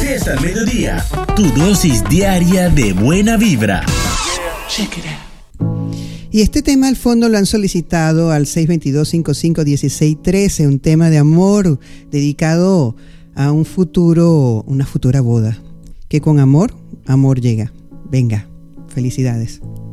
10 al mediodía, tu dosis diaria de buena vibra. Check it out. Y este tema al fondo lo han solicitado al 622-551613, un tema de amor dedicado a una futura boda. Que con amor, amor llega. Venga, felicidades.